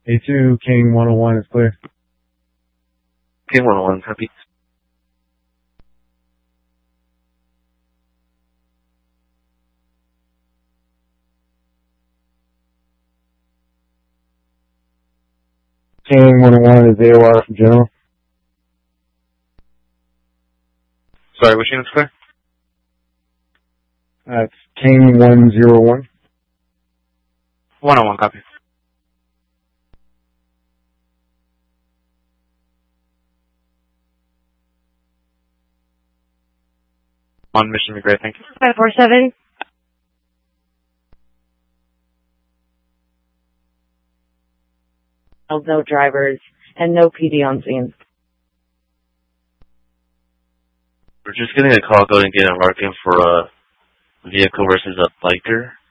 A2, King 101 is clear. King 101, copy. King 101 is AOR from General. Sorry, which unit's clear? It's King 101. 101, copy. On mission, be great, thank you. 547. No drivers and no PD on scene. We're just getting a call, go and get a marking for a vehicle versus a biker.